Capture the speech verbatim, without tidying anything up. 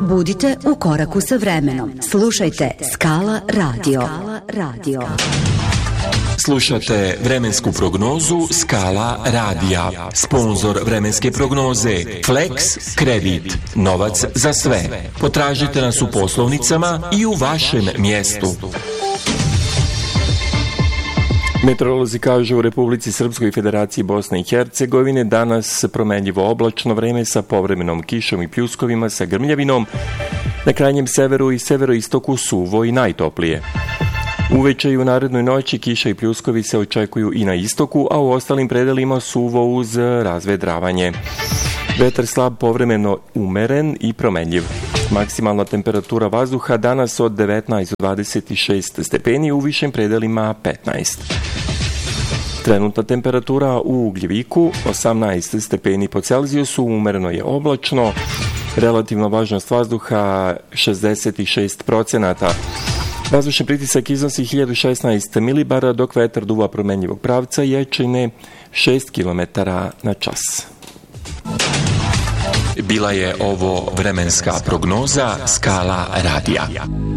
Budite u koraku sa vremenom. Slušajte Skala Radio. Skala Radio. Slušate vremensku prognozu Skala radija. Sponzor vremenske prognoze Flex Kredit. Novac za sve. Potražite nas u poslovnicama i u vašem mjestu. Meteorolozi kažu u Republici Srpskoj i Federaciji Bosne i Hercegovine danas promenljivo oblačno vreme sa povremenom kišom i pljuskovima sa grmljavinom. Na krajnjem severu i severoistoku suvo i najtoplije. Uveče i u narednoj noći kiša i pljuskovi se očekuju i na istoku, a u ostalim predelima suvo uz razvedravanje. Vetar slab, povremeno umeren i promenljiv. Maksimalna temperatura vazduha danas od devetnaest do dvadeset šest stepeni, u višim predelima petnaest. Trenutna temperatura u Ugljeviku osamnaest stepeni po Celzijusu, umereno je oblačno, relativna vlažnost vazduha šezdeset šest procenata. Vazdušni pritisak iznosi hiljadu šesnaest milibara, dok vetar duva promenljivog pravca jačine šest kilometara na čas. Bila je ovo vremenska prognoza Skala radija.